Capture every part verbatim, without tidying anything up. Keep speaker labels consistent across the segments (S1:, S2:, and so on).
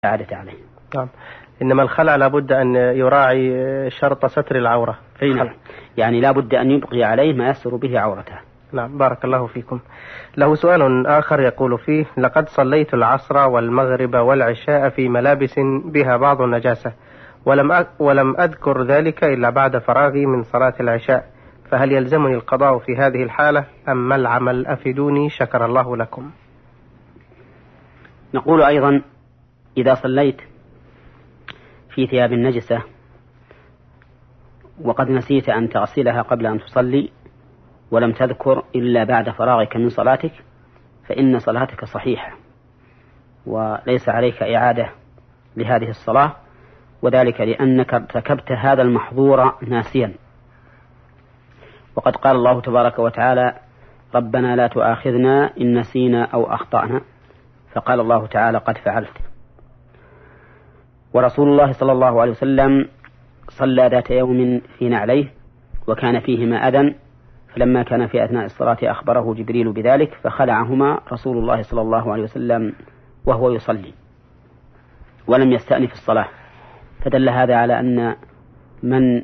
S1: عادة عليه.
S2: نعم. إنما الخلع لابد أن يراعي شرط ستر العورة.
S1: نعم. يعني لابد أن يبقي عليه ما يستر به عورته.
S2: نعم. بارك الله فيكم. له سؤال آخر يقول فيه: لقد صليت العصر والمغرب والعشاء في ملابس بها بعض النجاسة، ولم ولم أذكر ذلك إلا بعد فراغي من صلاة العشاء، فهل يلزمني القضاء في هذه الحالة أم ما العمل؟ أفيدوني شكر الله لكم.
S1: نقول أيضا: إذا صليت في ثياب النجسة وقد نسيت أن تغسلها قبل أن تصلي ولم تذكر إلا بعد فراغك من صلاتك، فإن صلاتك صحيحة وليس عليك إعادة لهذه الصلاة، وذلك لأنك ارتكبت هذا المحظور ناسيا. وقد قال الله تبارك وتعالى: ربنا لا تؤاخذنا إن نسينا أو أخطأنا، فقال الله تعالى: قد فعلت. ورسول الله صلى الله عليه وسلم صلى ذات يوم في نعليه وكان فيهما أذى، فلما كان في أثناء الصلاة أخبره جبريل بذلك فخلعهما رسول الله صلى الله عليه وسلم وهو يصلي ولم يستأنف الصلاة، فدل هذا على أن من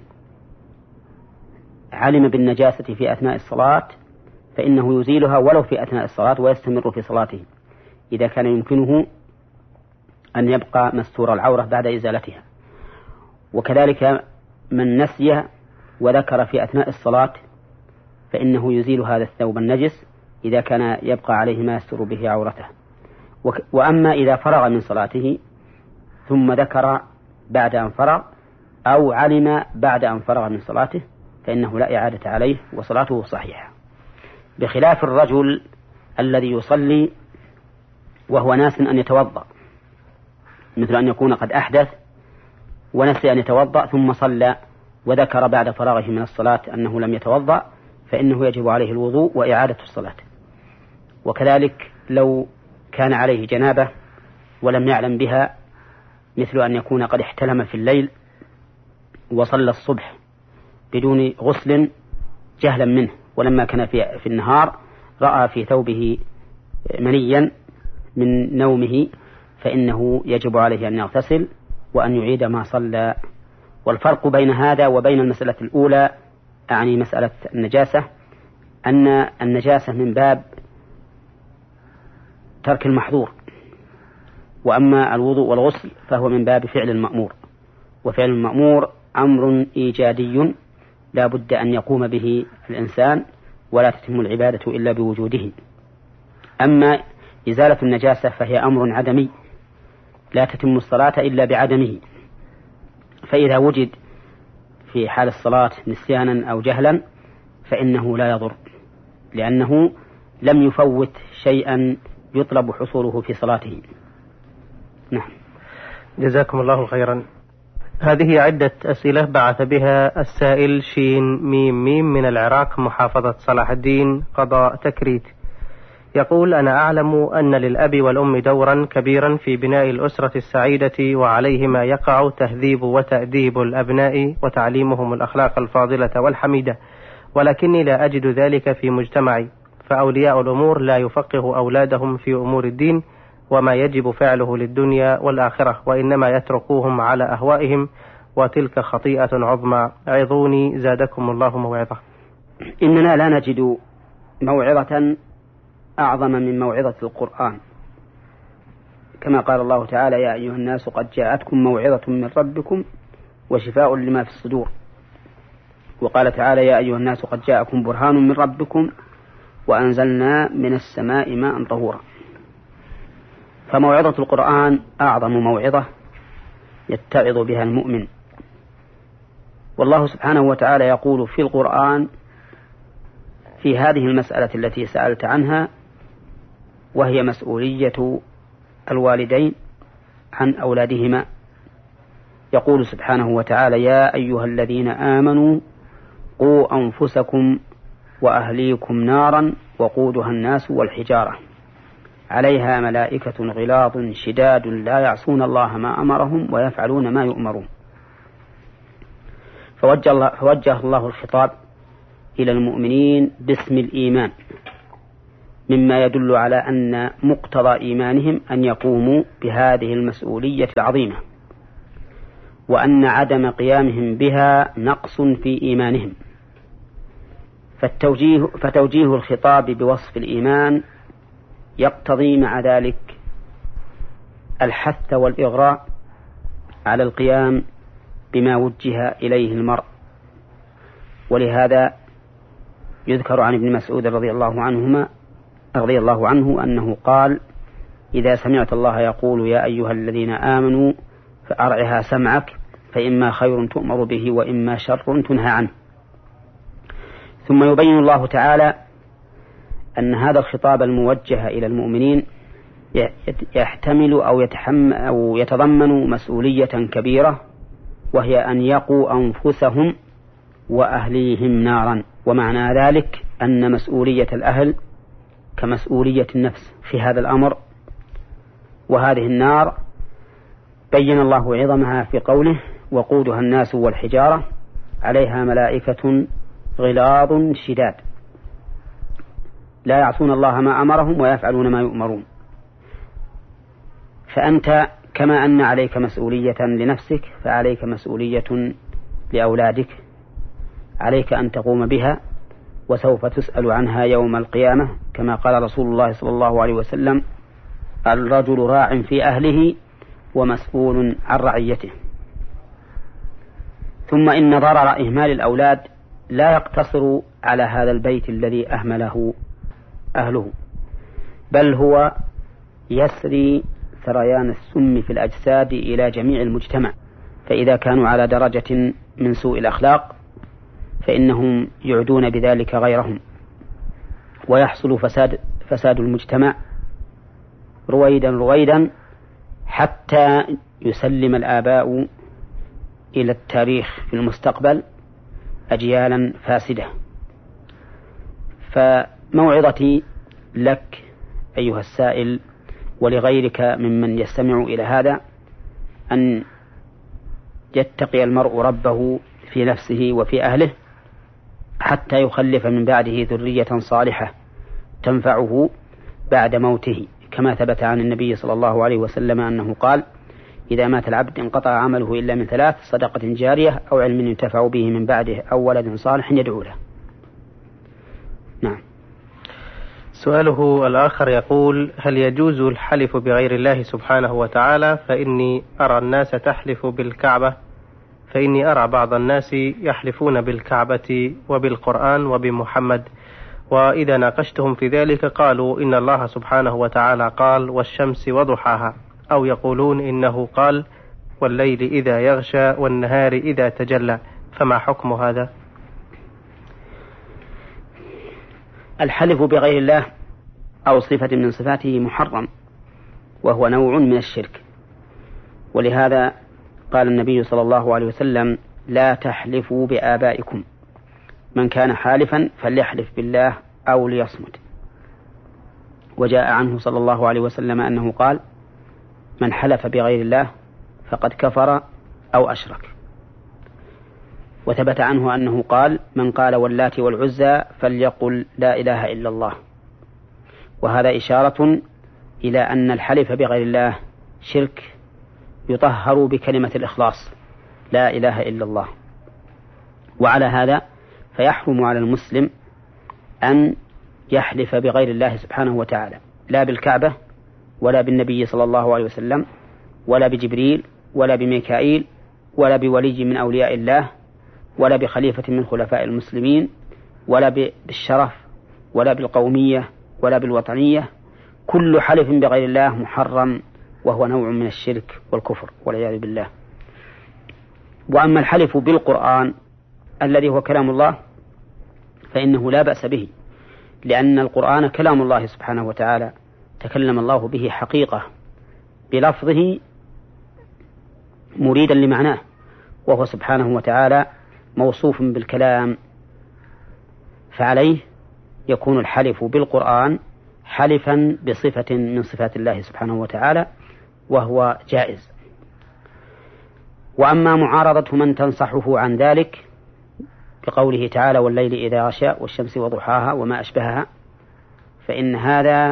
S1: علم بالنجاسة في أثناء الصلاة فإنه يزيلها ولو في أثناء الصلاة ويستمر في صلاته إذا كان يمكنه أن يبقى مستور العورة بعد إزالتها. وكذلك من نسي وذكر في أثناء الصلاة فإنه يزيل هذا الثوب النجس إذا كان يبقى عليه ما يستر به عورته. وأما إذا فرغ من صلاته ثم ذكر بعد أن فرغ أو علم بعد أن فرغ من صلاته فإنه لا إعادة عليه وصلاته صحيحة، بخلاف الرجل الذي يصلي وهو ناس أن يتوضأ، مثل أن يكون قد أحدث ونسي أن يتوضأ ثم صلى وذكر بعد فراغه من الصلاة أنه لم يتوضأ، فإنه يجب عليه الوضوء وإعادة الصلاة. وكذلك لو كان عليه جنابة ولم يعلم بها، مثل أن يكون قد احتلم في الليل وصلى الصبح بدون غسل جهلا منه، ولما كان في, في النهار رأى في ثوبه منيا من نومه، فإنه يجب عليه أن يغتسل وأن يعيد ما صلى. والفرق بين هذا وبين المسألة الأولى، أعني مسألة النجاسة، أن النجاسة من باب ترك المحظور، وأما الوضوء والغسل فهو من باب فعل المأمور، وفعل المأمور أمر إيجادي لا بد أن يقوم به الإنسان ولا تتم العبادة إلا بوجوده. أما إزالة النجاسة فهي أمر عدمي لا تتم الصلاة إلا بعدمه، فإذا وجد في حال الصلاة نسيانا أو جهلا فإنه لا يضر، لأنه لم يفوت شيئا يطلب حصوله في صلاته. نعم.
S2: جزاكم الله خيرا. هذه عدة أسئلة بعث بها السائل شين ميم ميم من العراق محافظة صلاح الدين قضاء تكريت. يقول: أنا أعلم أن للأب والأم دورا كبيرا في بناء الأسرة السعيدة، وعليهما يقع تهذيب وتأديب الأبناء وتعليمهم الأخلاق الفاضلة والحميدة، ولكني لا أجد ذلك في مجتمعي، فأولياء الأمور لا يفقه أولادهم في أمور الدين وما يجب فعله للدنيا والآخرة، وإنما يتركوهم على أهوائهم، وتلك خطيئة عظمى. عظوني زادكم الله موعظة.
S1: إننا لا نجد موعظة أعظم من موعظة القرآن، كما قال الله تعالى: يا أيها الناس قد جاءتكم موعظة من ربكم وشفاء لما في الصدور. وقال تعالى: يا أيها الناس قد جاءكم برهان من ربكم وأنزلنا من السماء ماء طهورا. فموعظة القرآن أعظم موعظة يتعظ بها المؤمن. والله سبحانه وتعالى يقول في القرآن في هذه المسألة التي سألت عنها، وهي مسؤولية الوالدين عن أولادهما، يقول سبحانه وتعالى: يا أيها الذين آمنوا قوا أنفسكم وأهليكم نارا وقودها الناس والحجارة عليها ملائكة غلاظ شداد لا يعصون الله ما أمرهم ويفعلون ما يؤمرون. فوجه الله, فوجه الله الخطاب إلى المؤمنين باسم الإيمان، مما يدل على أن مقتضى إيمانهم أن يقوموا بهذه المسؤولية العظيمة، وأن عدم قيامهم بها نقص في إيمانهم. فالتوجيه فتوجيه الخطاب بوصف الإيمان يقتضي مع ذلك الحث والإغراء على القيام بما وجه إليه المرء. ولهذا يذكر عن ابن مسعود رضي الله عنهما رضي الله عنه أنه قال: إذا سمعت الله يقول يا أيها الذين آمنوا فأرعها سمعك فإما خير تؤمر به وإما شر تنهى عنه. ثم يبين الله تعالى أن هذا الخطاب الموجه إلى المؤمنين يحتمل أو يتحمل أو يتضمن مسؤولية كبيرة، وهي أن يقوا أنفسهم وأهليهم نارا. ومعنى ذلك أن مسؤولية الأهل كمسؤولية النفس في هذا الأمر. وهذه النار بين الله عظمها في قوله: وقودها الناس والحجارة عليها ملائكة غلاظ شداد لا يعصون الله ما أمرهم ويفعلون ما يؤمرون. فأنت كما أن عليك مسؤولية لنفسك فعليك مسؤولية لأولادك، عليك أن تقوم بها، وسوف تسأل عنها يوم القيامة، كما قال رسول الله صلى الله عليه وسلم: الرجل راع في أهله ومسؤول عن رعيته. ثم إن ضرر إهمال الأولاد لا يقتصر على هذا البيت الذي أهمله أهله، بل هو يسري سريان السم في الأجساد إلى جميع المجتمع. فإذا كانوا على درجة من سوء الأخلاق فإنهم يعدون بذلك غيرهم، ويحصل فساد فساد المجتمع رويدا رويدا حتى يسلم الآباء إلى التاريخ في المستقبل أجيالا فاسدة. فموعظتي لك أيها السائل ولغيرك ممن يستمع إلى هذا أن يتقي المرء ربه في نفسه وفي أهله حتى يخلف من بعده ذرية صالحة تنفعه بعد موته، كما ثبت عن النبي صلى الله عليه وسلم أنه قال: إذا مات العبد انقطع عمله إلا من ثلاث: صدقة جارية أو علم ينتفع به من بعده أو ولد صالح يدعو له. نعم.
S2: سؤاله الآخر يقول: هل يجوز الحلف بغير الله سبحانه وتعالى؟ فإني أرى الناس تحلف بالكعبة فإني أرى بعض الناس يحلفون بالكعبة وبالقرآن وبمحمد، وإذا ناقشتهم في ذلك قالوا إن الله سبحانه وتعالى قال: والشمس وضحاها، أو يقولون إنه قال: والليل إذا يغشى والنهار إذا تجلى، فما حكم هذا؟
S1: الحلف بغير الله أو صفة من صفاته محرم، وهو نوع من الشرك. ولهذا قال النبي صلى الله عليه وسلم: لا تحلفوا بآبائكم، من كان حالفا فليحلف بالله أو ليصمت. وجاء عنه صلى الله عليه وسلم أنه قال: من حلف بغير الله فقد كفر أو أشرك. وثبت عنه أنه قال: من قال واللات والعزى فليقل لا إله إلا الله. وهذا إشارة إلى أن الحلف بغير الله شرك يطهر بكلمة الإخلاص لا إله إلا الله. وعلى هذا فيحرم على المسلم أن يحلف بغير الله سبحانه وتعالى، لا بالكعبة ولا بالنبي صلى الله عليه وسلم ولا بجبريل ولا بميكائيل ولا بولي من أولياء الله ولا بخليفة من خلفاء المسلمين ولا بالشرف ولا بالقومية ولا بالوطنية. كل حلف بغير الله محرم، وهو نوع من الشرك والكفر والعياذ بالله. وأما الحلف بالقرآن الذي هو كلام الله فإنه لا بأس به، لأن القرآن كلام الله سبحانه وتعالى، تكلم الله به حقيقة بلفظه مريدا لمعناه، وهو سبحانه وتعالى موصوف بالكلام، فعليه يكون الحلف بالقرآن حلفا بصفة من صفات الله سبحانه وتعالى، وهو جائز. وأما معارضة من تنصحه عن ذلك بقوله تعالى: والليل إذا غشى والشمس وضحاها وما أشبهها، فإن هذا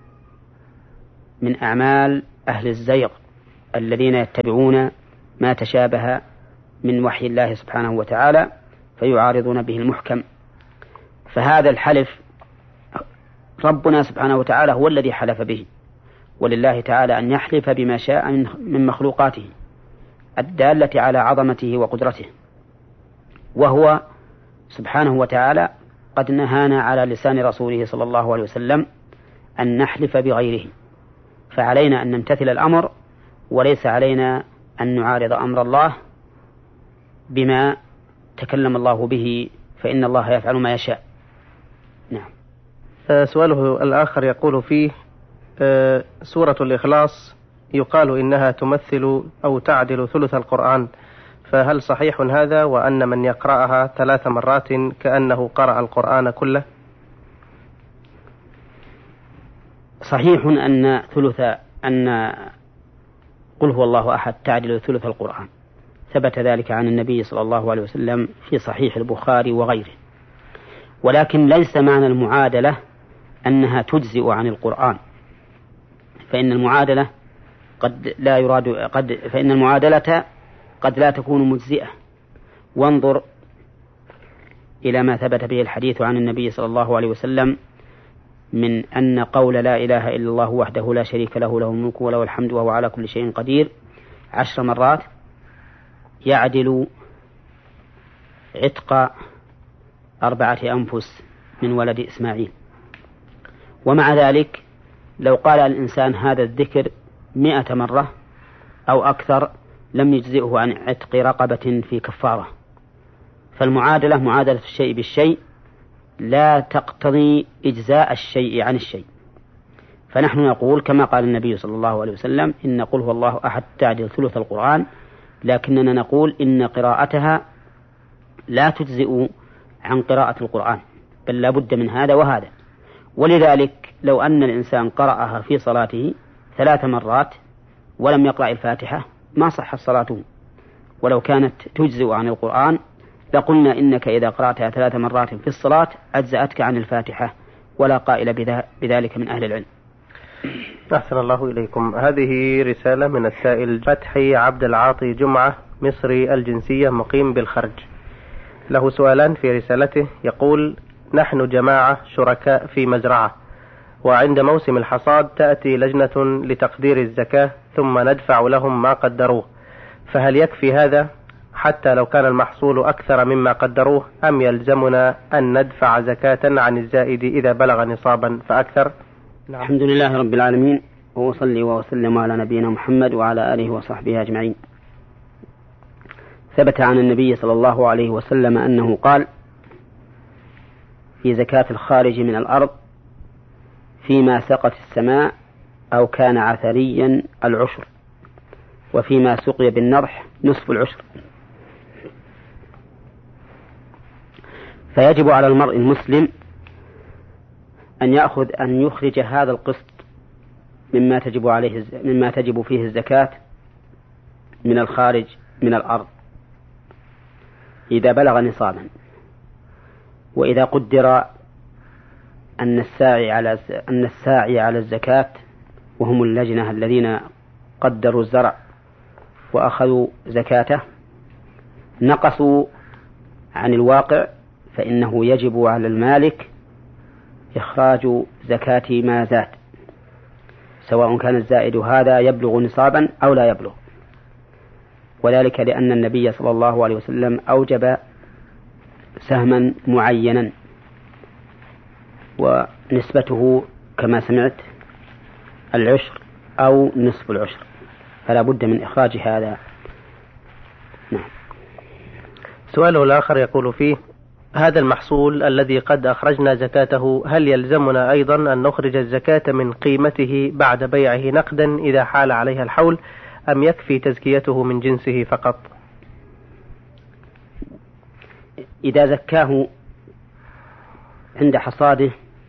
S1: من أعمال أهل الزيغ الذين يتبعون ما تشابه من وحي الله سبحانه وتعالى فيعارضون به المحكم. فهذا الحلف ربنا سبحانه وتعالى هو الذي حلف به، ولله تعالى أن يحلف بما شاء من مخلوقاته الدالة على عظمته وقدرته، وهو سبحانه وتعالى قد نهانا على لسان رسوله صلى الله عليه وسلم أن نحلف بغيره، فعلينا أن نمتثل الأمر، وليس علينا أن نعارض أمر الله بما تكلم الله به، فإن الله يفعل ما يشاء. نعم.
S2: سؤاله الآخر يقول فيه: سورة الإخلاص يقال إنها تمثل أو تعدل ثلث القرآن، فهل صحيح هذا، وأن من يقرأها ثلاث مرات كأنه قرأ القرآن كله؟
S1: صحيح أن ثلث أن قل هو الله أحد تعدل ثلث القرآن، ثبت ذلك عن النبي صلى الله عليه وسلم في صحيح البخاري وغيره، ولكن ليس معنى المعادلة أنها تجزئ عن القرآن، فإن المعادلة قد لا يراد قد فإن المعادلة قد لا تكون مجزئة. وانظر إلى ما ثبت به الحديث عن النبي صلى الله عليه وسلم من أن قول لا إله إلا الله وحده لا شريك له له الملك وله الحمد وهو على كل شيء قدير عشر مرات يعدل عتق أربعة أنفس من ولد إسماعيل. ومع ذلك لو قال الإنسان هذا الذكر مئة مرة أو أكثر لم يجزئه عن عتق رقبة في كفارة. فالمعادلة معادلة الشيء بالشيء لا تقتضي إجزاء الشيء عن الشيء. فنحن نقول كما قال النبي صلى الله عليه وسلم: إن قل هو الله أحد تعدل ثلث القرآن، لكننا نقول إن قراءتها لا تجزئ عن قراءة القرآن، بل لا بد من هذا وهذا. ولذلك لو أن الإنسان قرأها في صلاته ثلاث مرات ولم يقرأ الفاتحة ما صح صلاته، ولو كانت تجزئ عن القرآن لقلنا إنك إذا قرأتها ثلاث مرات في الصلاة أجزأتك عن الفاتحة، ولا قائل بذلك من أهل العلم.
S2: أحسن الله إليكم. هذه رسالة من السائل فتحي عبد العاطي جمعة، مصري الجنسية، مقيم بالخرج. له سؤالان في رسالته. يقول: نحن جماعة شركاء في مزرعة، وعند موسم الحصاد تأتي لجنة لتقدير الزكاة ثم ندفع لهم ما قدروه، فهل يكفي هذا حتى لو كان المحصول أكثر مما قدروه، أم يلزمنا أن ندفع زكاة عن الزائد إذا بلغ نصابا فأكثر؟
S1: نعم. الحمد لله رب العالمين، وأصلي وأسلم على نبينا محمد وعلى آله وصحبه أجمعين. ثبت عن النبي صلى الله عليه وسلم أنه قال في زكاة الخارج من الأرض: فيما سقت السماء أو كان عثريا العشر، وفيما سقي بالنضح نصف العشر. فيجب على المرء المسلم أن يأخذ أن يخرج هذا القسط مما تجب عليه مما تجب فيه الزكاة من الخارج من الأرض إذا بلغ نصابا. وإذا قدر أن الساعي على أن الساعي على الزكاة وهم اللجنة الذين قدروا الزرع وأخذوا زكاته نقصوا عن الواقع، فإنه يجب على المالك إخراج زكاة ما زاد، سواء كان الزائد هذا يبلغ نصابا أو لا يبلغ. وذلك لأن النبي صلى الله عليه وسلم أوجب سهما معينا ونسبته كما سمعت العشر أو نصف العشر، فلا بد من إخراج هذا. نعم.
S2: سؤاله الآخر يقول فيه: هذا المحصول الذي قد أخرجنا زكاته هل يلزمنا أيضا أن نخرج الزكاة من قيمته بعد بيعه نقدا إذا حال عليها الحول، أم يكفي تزكيته من جنسه فقط؟
S1: إذا زكاه عند حصاده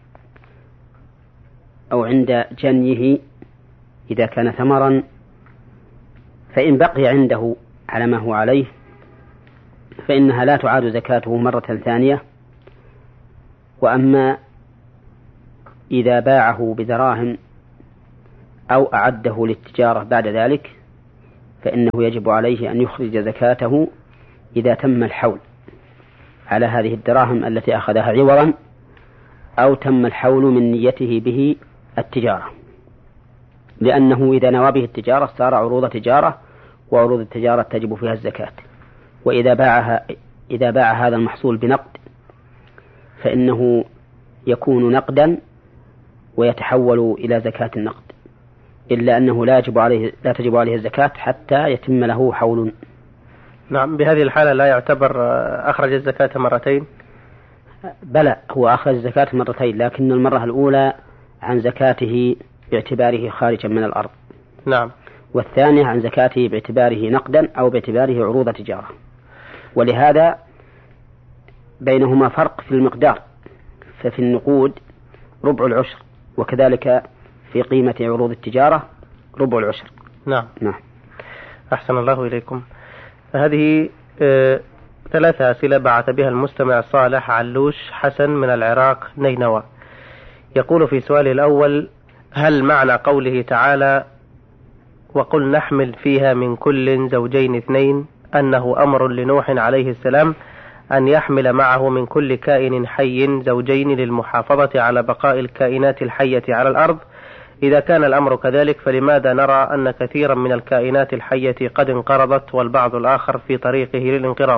S1: أو عند جنيه إذا كان ثمرا، فإن بقي عنده على ما هو عليه فإنها لا تعاد زكاته مرة ثانية. وأما إذا باعه بدراهم أو أعده للتجارة بعد ذلك فإنه يجب عليه أن يخرج زكاته إذا تم الحول على هذه الدراهم التي أخذها عوضا، أو تم الحول من نيته به التجارة، لأنه إذا نوى به التجارة صار عروض تجارة، وعروض التجارة تجب فيها الزكاة. وإذا باعها إذا باع هذا المحصول بنقد فإنه يكون نقدا ويتحول إلى زكاة النقد، إلا أنه لا يجب عليه لا تجب عليه الزكاة حتى يتم له حول.
S2: نعم. بهذه الحالة لا يعتبر أخرج الزكاة مرتين؟
S1: بلى، هو أخرج الزكاة مرتين، لكن المرة الأولى عن زكاته باعتباره خارجا من الأرض.
S2: نعم.
S1: والثانية عن زكاته باعتباره نقدا أو باعتباره عروض تجارة، ولهذا بينهما فرق في المقدار، ففي النقود ربع العشر، وكذلك في قيمة عروض التجارة ربع العشر.
S2: نعم.
S1: نعم.
S2: أحسن الله إليكم. هذه آه ثلاثة أسئلة بعث بها المستمع صالح علوش حسن من العراق نينوى. يقول في سؤاله الأول: هل معنى قوله تعالى وقل نحمل فيها من كل زوجين اثنين أنه أمر لنوح عليه السلام أن يحمل معه من كل كائن حي زوجين للمحافظة على بقاء الكائنات الحية على الأرض؟ إذا كان الأمر كذلك فلماذا نرى أن كثيرا من الكائنات الحية قد انقرضت والبعض الآخر في طريقه للانقراض؟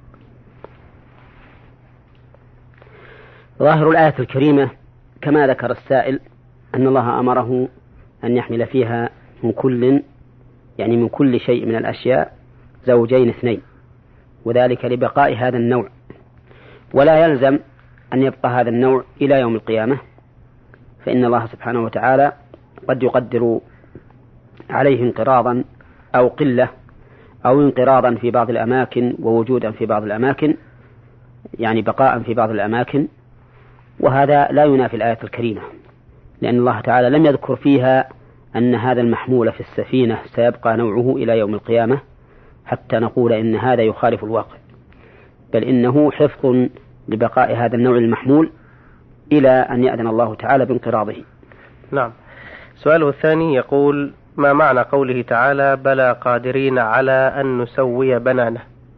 S1: ظاهر الآية الكريمة كما ذكر السائل أن الله أمره أن يحمل فيها من كل يعني من كل شيء من الأشياء زوجين اثنين، وذلك لبقاء هذا النوع، ولا يلزم أن يبقى هذا النوع إلى يوم القيامة، فإن الله سبحانه وتعالى قد يقدر عليه انقراضا أو قلة أو انقراضا في بعض الأماكن ووجودا في بعض الأماكن، يعني بقاء في بعض الأماكن، وهذا لا ينافي الآية الكريمة، لأن الله تعالى لم يذكر فيها أن هذا المحمول في السفينة سيبقى نوعه إلى يوم القيامة حتى نقول إن هذا يخالف الواقع، بل إنه حفظ لبقاء هذا النوع المحمول إلى أن يأذن الله تعالى بانقراضه.
S2: نعم. سؤاله الثاني يقول: ما معنى قوله تعالى بلى قادرين على أن نسوي بنانه؟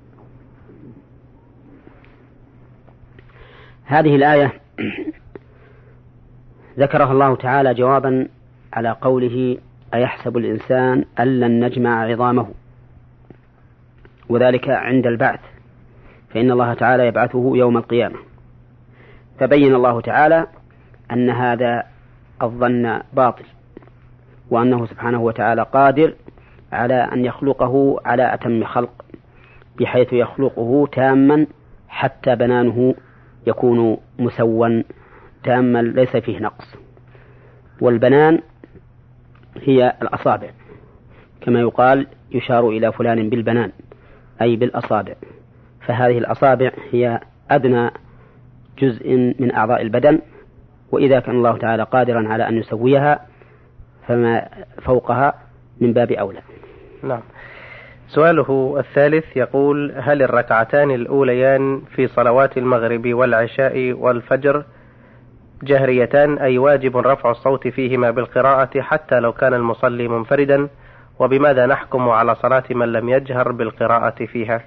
S1: هذه الآية ذكرها الله تعالى جوابا على قوله أيحسب الإنسان أن لن نجمع عظامه، وذلك عند البعث، فإن الله تعالى يبعثه يوم القيامة. فبين الله تعالى أن هذا الظن باطل، وأنه سبحانه وتعالى قادر على أن يخلقه على أتم خلق، بحيث يخلقه تاما حتى بنانه يكون مسوا تاما ليس فيه نقص. والبنان هي الأصابع، كما يقال يشار إلى فلان بالبنان أي بالأصابع، فهذه الأصابع هي أدنى جزء من أعضاء البدن، وإذا كان الله تعالى قادرا على أن يسويها فما فوقها من باب أولى.
S2: نعم. سؤاله الثالث يقول: هل الركعتان الأوليان في صلوات المغرب والعشاء والفجر جهريتان أي واجب رفع الصوت فيهما بالقراءة حتى لو كان المصلي منفردا؟ وبماذا نحكم على صلاة من لم يجهر بالقراءة فيها؟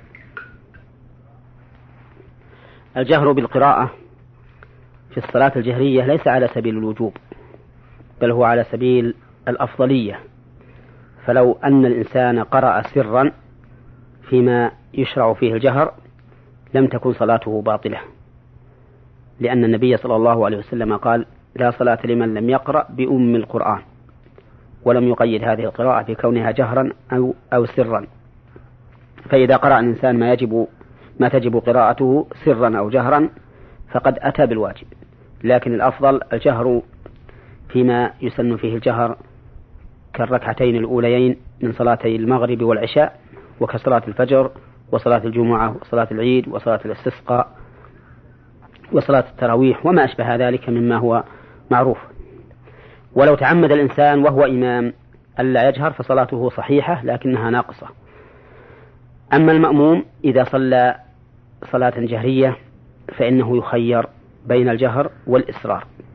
S1: الجهر بالقراءة في الصلاة الجهرية ليس على سبيل الوجوب، بل هو على سبيل الأفضلية، فلو أن الإنسان قرأ سرا فيما يشرع فيه الجهر لم تكن صلاته باطلة، لأن النبي صلى الله عليه وسلم قال: لا صلاة لمن لم يقرأ بأم القرآن، ولم يقيد هذه القراءة بكونها جهرا أو, أو سرا. فإذا قرأ الإنسان ما يجب ما تجب قراءته سرا أو جهرا فقد أتى بالواجب، لكن الأفضل الجهر فيما يسن فيه الجهر كالركعتين الأوليين من صلاتي المغرب والعشاء، وكصلاة الفجر وصلاة الجمعة وصلاة العيد وصلاة الاستسقاء وصلاة التراويح وما أشبه ذلك مما هو معروف. ولو تعمد الإنسان وهو إمام ألا يجهر فصلاته صحيحة لكنها ناقصة. أما المأموم إذا صلى صلاة جهرية فإنه يخير بين الجهر والإسرار،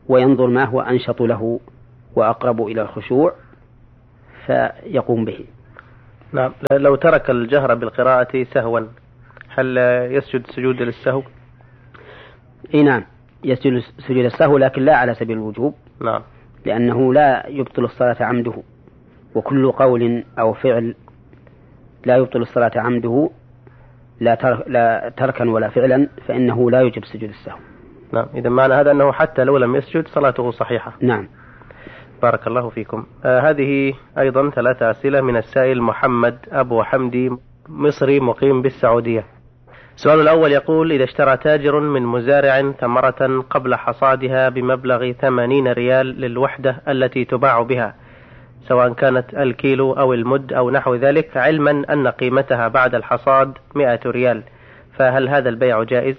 S1: وينظر ما هو أنشط له وأقرب إلى الخشوع فيقوم به.
S2: نعم. لو ترك الجهر بالقراءة سهوا هل يسجد سجود للسهو؟
S1: اي نعم يسجد سجود السهو، لكن لا على سبيل الوجوب.
S2: نعم.
S1: لأنه لا يبطل الصلاة عمده، وكل قول أو فعل لا يبطل الصلاة عمده لا, ترك لا تركا ولا فعلا فإنه لا يجب سجود السهو.
S2: نعم. إذا معنى هذا أنه حتى لو لم يسجد صلاته صحيحة.
S1: نعم.
S2: بارك الله فيكم. آه هذه أيضا ثلاثة أسئلة من السائل محمد أبو حمدي مصري مقيم بالسعودية. السؤال الأول يقول: إذا اشترى تاجر من مزارع ثمرة قبل حصادها بمبلغ ثمانين ريال للوحدة التي تباع بها، سواء كانت الكيلو أو المد أو نحو ذلك، علما أن قيمتها بعد الحصاد مئة ريال، فهل هذا البيع جائز؟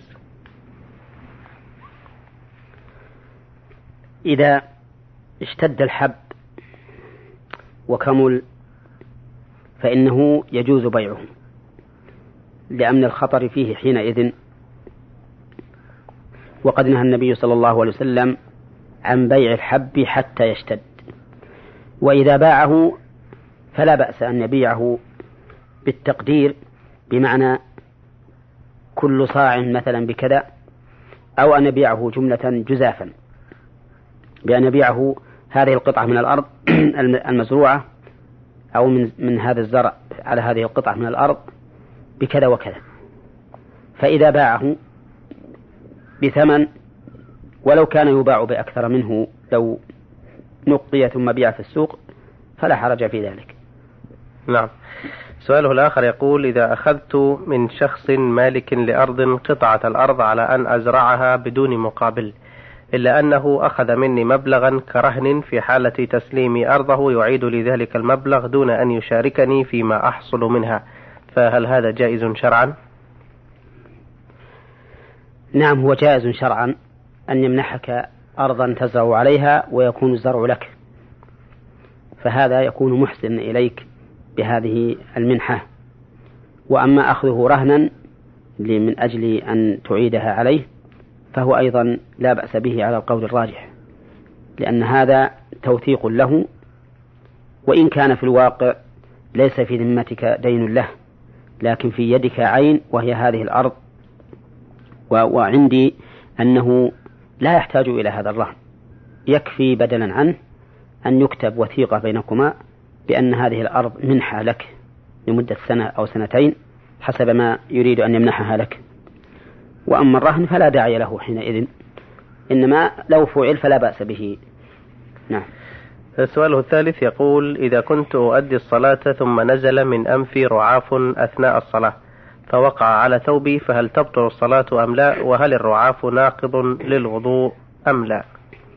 S1: إذا اشتد الحب وكمل فإنه يجوز بيعه، لأمن الخطر فيه حينئذ، وقد نهى النبي صلى الله عليه وسلم عن بيع الحب حتى يشتد. وإذا باعه فلا بأس أن يبيعه بالتقدير، بمعنى كل صاع مثلا بكذا، أو أن يبيعه جملة جزافا، بأن يبيعه هذه القطعة من الأرض المزروعة أو من, من هذا الزرع على هذه القطعة من الأرض بكذا وكذا. فإذا باعه بثمن ولو كان يباع بأكثر منه لو نقي ثم بيع في السوق فلا حرج في ذلك.
S2: نعم. سؤاله الآخر يقول: إذا أخذت من شخص مالك لأرض قطعة الأرض على أن أزرعها بدون مقابل، إلا أنه أخذ مني مبلغا كرهن، في حالة تسليمي أرضه يعيد لذلك المبلغ دون أن يشاركني فيما أحصل منها، فهل هذا جائز شرعا؟
S1: نعم، هو جائز شرعا أن يمنحك أرضا تزرع عليها ويكون الزرع لك، فهذا يكون محسن إليك بهذه المنحة. وأما أخذه رهنا من أجل أن تعيدها عليه فهو أيضا لا بأس به على القول الراجح، لأن هذا توثيق له، وإن كان في الواقع ليس في ذمتك دين له، لكن في يدك عين وهي هذه الأرض. وعندي أنه لا يحتاج إلى هذا الرهن، يكفي بدلا عنه أن يكتب وثيقة بينكما بأن هذه الأرض منحة لك لمدة سنة أو سنتين حسب ما يريد أن يمنحها لك. وأما الرهن فلا داعي له حينئذ، إنما لو فعل فلا بأس به. نعم.
S2: السؤال الثالث يقول: إذا كنت أؤدي الصلاة ثم نزل من أنفي رعاف أثناء الصلاة فوقع على ثوبي، فهل تبطل الصلاة أم لا؟ وهل الرعاف ناقض للوضوء أم لا؟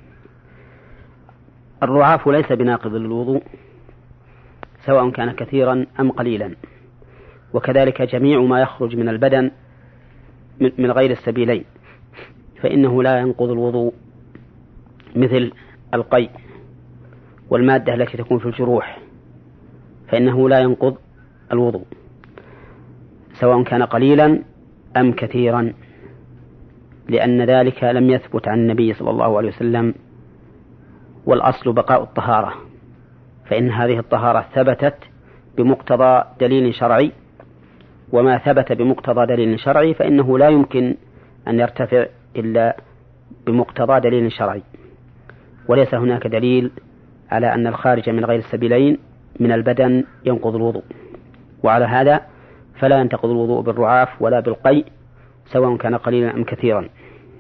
S1: الرعاف ليس بناقض للوضوء سواء كان كثيرا أم قليلا، وكذلك جميع ما يخرج من البدن من غير السبيلين فإنه لا ينقض الوضوء، مثل القيء والمادة التي تكون في الجروح فإنه لا ينقض الوضوء سواء كان قليلا أم كثيرا، لأن ذلك لم يثبت عن النبي صلى الله عليه وسلم. والأصل بقاء الطهارة، فإن هذه الطهارة ثبتت بمقتضى دليل شرعي، وما ثبت بمقتضى دليل شرعي فإنه لا يمكن أن يرتفع إلا بمقتضى دليل شرعي، وليس هناك دليل على أن الخارج من غير السبيلين من البدن ينقض الوضوء. وعلى هذا فلا ينتقض الوضوء بالرعاف ولا بالقيء سواء كان قليلا أم كثيرا.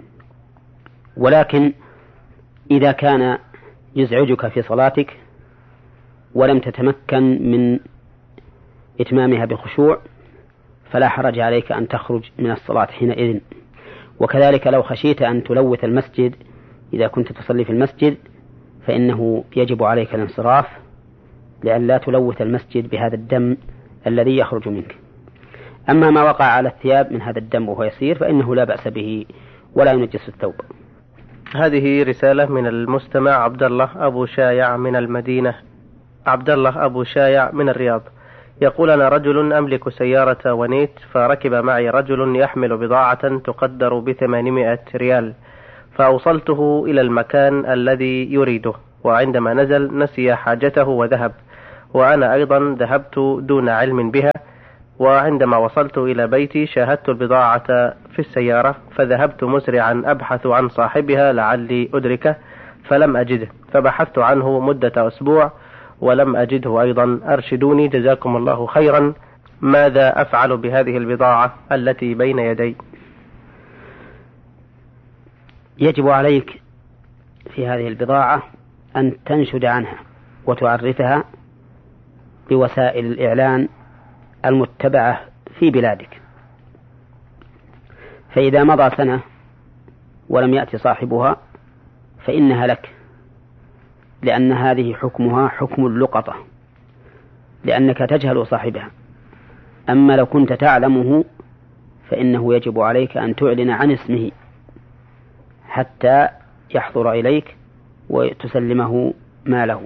S1: ولكن إذا كان يزعجك في صلاتك ولم تتمكن من إتمامها بخشوع فلا حرج عليك أن تخرج من الصلاة حينئذ. وكذلك لو خشيت أن تلوث المسجد إذا كنت تصلي في المسجد فإنه يجب عليك الانصراف لأن لا تلوث المسجد بهذا الدم الذي يخرج منك. أما ما وقع على الثياب من هذا الدم وهو يسير فإنه لا بأس به ولا ينجس الثوب.
S2: هذه رسالة من المستمع عبد الله أبو شايع من المدينة عبد الله أبو شايع من الرياض، يقول: أنا رجل أملك سيارة ونيت، فركب معي رجل يحمل بضاعة تقدر بثمانمائة ريال، فأوصلته إلى المكان الذي يريده، وعندما نزل نسي حاجته وذهب، وأنا أيضا ذهبت دون علم بها. وعندما وصلت إلى بيتي شاهدت البضاعة في السيارة، فذهبت مسرعا أبحث عن صاحبها لعلي أدركه فلم أجده، فبحثت عنه مدة أسبوع ولم أجده أيضا. أرشدوني جزاكم الله خيرا، ماذا أفعل بهذه البضاعة التي بين يدي؟
S1: يجب عليك في هذه البضاعة أن تنشد عنها وتعرفها بوسائل الإعلان المتبعة في بلادك، فإذا مضى سنة ولم يأتي صاحبها فإنها لك، لأن هذه حكمها حكم اللقطة، لأنك تجهل صاحبها. أما لو كنت تعلمه فإنه يجب عليك أن تعلن عن اسمه حتى يحضر إليك وتسلمه ماله.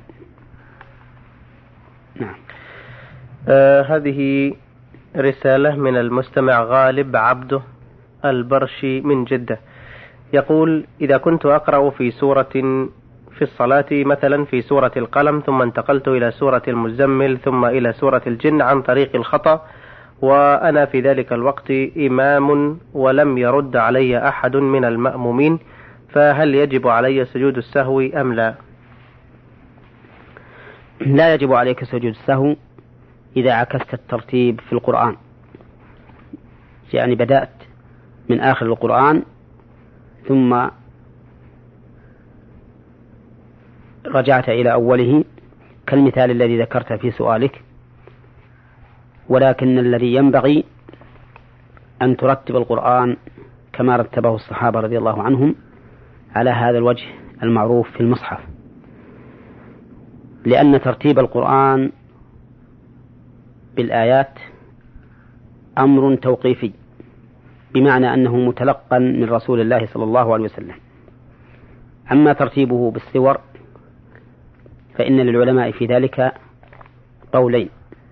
S1: نعم.
S2: آه هذه رسالة من المستمع غالب عبده البرشي من جدة، يقول: إذا كنت أقرأ في سورة في الصلاة مثلا في سورة القلم، ثم انتقلت إلى سورة المزمل، ثم إلى سورة الجن عن طريق الخطأ، وأنا في ذلك الوقت إمام ولم يرد علي أحد من المأمومين، فهل يجب علي سجود السهو أم لا؟
S1: لا يجب عليك سجود السهو إذا عكست الترتيب في القرآن، يعني بدأت من آخر القرآن ثم رجعت إلى أوله كالمثال الذي ذكرت في سؤالك، ولكن الذي ينبغي أن ترتب القرآن كما رتبه الصحابة رضي الله عنهم على هذا الوجه المعروف في المصحف، لأن ترتيب القرآن بالآيات أمر توقيفي، بمعنى أنه متلقى من رسول الله صلى الله عليه وسلم. أما ترتيبه بالسور فإن للعلماء في ذلك قولين.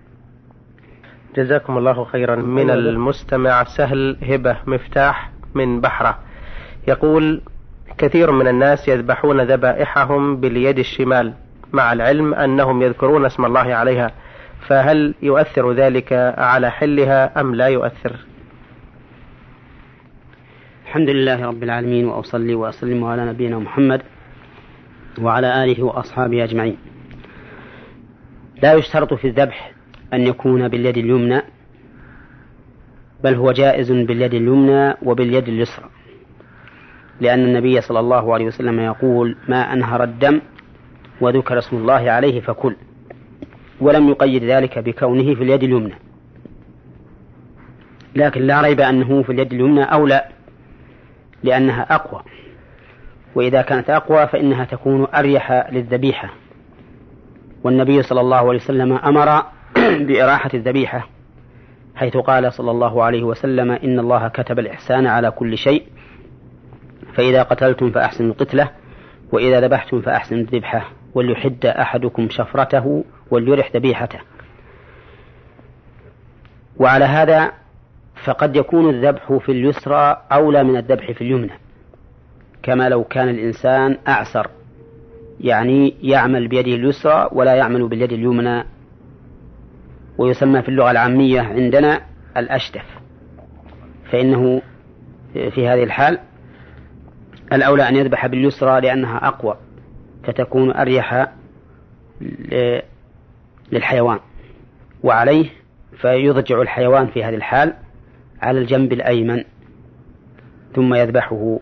S2: جزاكم الله خيرا. من المستمع سهل هبة مفتاح من بحرة، يقول: كثير من الناس يذبحون ذبائحهم باليد الشمال مع العلم أنهم يذكرون اسم الله عليها، فهل يؤثر ذلك على حلها أم لا يؤثر؟
S1: الحمد لله رب العالمين، وأصلي وأسلم على نبينا محمد وعلى آله وأصحابه أجمعين. لا يشترط في الذبح أن يكون باليد اليمنى، بل هو جائز باليد اليمنى وباليد اليسرى، لأن النبي صلى الله عليه وسلم يقول: ما أنهر الدم وذكر اسم الله عليه فكل، ولم يقيد ذلك بكونه في اليد اليمنى. لكن لا ريب أنه في اليد اليمنى أولى، لأنها أقوى، وإذا كانت أقوى فإنها تكون أريح للذبيحة، والنبي صلى الله عليه وسلم أمر بإراحة الذبيحة، حيث قال صلى الله عليه وسلم: إن الله كتب الإحسان على كل شيء، فإذا قتلتم فأحسنوا القتلة، وإذا ذبحتم فأحسنوا الذبحة، وليحد أحدكم شفرته وليرح ذبيحته. وعلى هذا فقد يكون الذبح في اليسرى أولى من الذبح في اليمنى، كما لو كان الإنسان أعسر، يعني يعمل بيده اليسرى ولا يعمل باليد اليمنى، ويسمى في اللغة العامية عندنا الأشتف، فإنه في هذه الحال الأولى أن يذبح باليسرى لأنها أقوى، فتكون أريح للحيوان، وعليه فيضجع الحيوان في هذه الحال على الجنب الأيمن ثم يذبحه.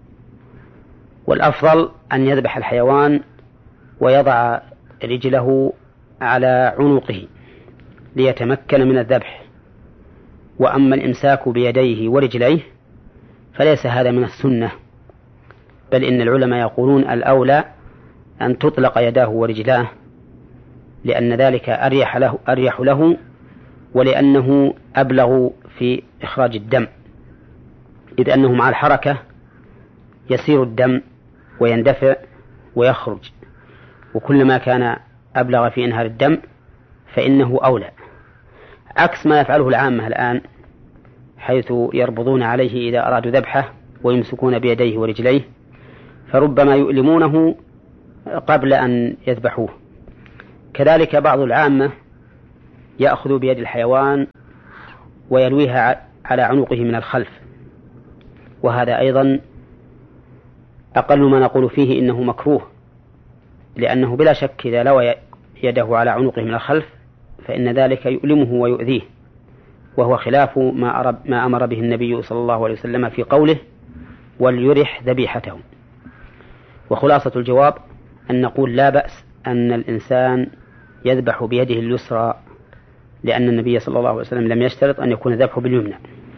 S1: والأفضل أن يذبح الحيوان ويضع رجله على عنقه ليتمكن من الذبح. وأما الإمساك بيديه ورجليه فليس هذا من السنة، بل إن العلماء يقولون الأولى أن تطلق يداه ورجلاه، لأن ذلك أريح له, أريح له ولأنه أبلغ في إخراج الدم، إذ أنه مع الحركة يسير الدم ويندفع ويخرج، وكلما كان أبلغ في إنهار الدم فإنه أولى، عكس ما يفعله العامة الآن، حيث يربضون عليه إذا أرادوا ذبحه ويمسكون بيديه ورجليه فربما يؤلمونه قبل أن يذبحوه. كذلك بعض العامة يأخذ بيد الحيوان ويلويها على عنقه من الخلف، وهذا أيضا أقل ما نقول فيه إنه مكروه، لأنه بلا شك إذا لوى يده على عنقه من الخلف فإن ذلك يؤلمه ويؤذيه، وهو خلاف ما, ما أمر به النبي صلى الله عليه وسلم في قوله وليرح ذبيحته. وخلاصة الجواب أن نقول لا بأس أن الإنسان يذبح بيده اليسرى، لأن النبي صلى الله عليه وسلم لم يشترط أن يكون ذبحه باليمنى.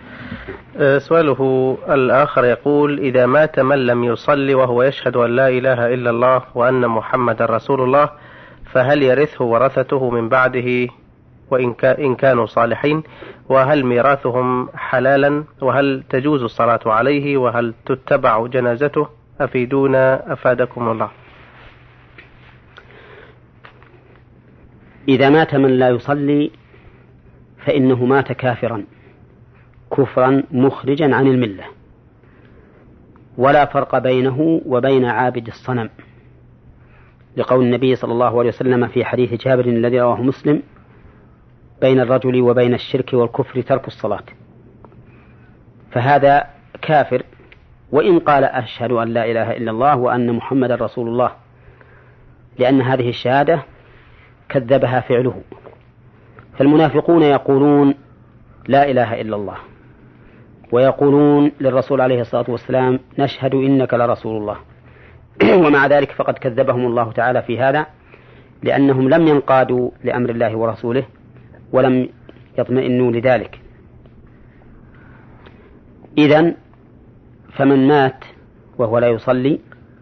S2: سؤاله الآخر يقول: إذا مات من لم يصلي وهو يشهد أن لا إله إلا الله وأن محمد رسول الله، فهل يرثه ورثته من بعده وإن كانوا صالحين؟ وهل ميراثهم حلالا؟ وهل تجوز الصلاة عليه؟ وهل تتبع جنازته؟ أفيدونا أفادكم الله.
S1: إذا مات من لا يصلي فإنه مات كافرا كفرا مخرجا عن الملة، ولا فرق بينه وبين عابد الصنم، لقول النبي صلى الله عليه وسلم في حديث جابر الذي رواه مسلم: بين الرجل وبين الشرك والكفر ترك الصلاة. فهذا كافر وإن قال أشهد أن لا إله إلا الله وأن محمد رسول الله، لأن هذه الشهادة كذبها فعله. فالمنافقون يقولون لا إله إلا الله، ويقولون للرسول عليه الصلاة والسلام نشهد إنك لرسول الله، ومع ذلك فقد كذبهم الله تعالى في هذا، لأنهم لم ينقادوا لأمر الله ورسوله ولم يطمئنوا لذلك. إذن فمن مات وهو لا يصلي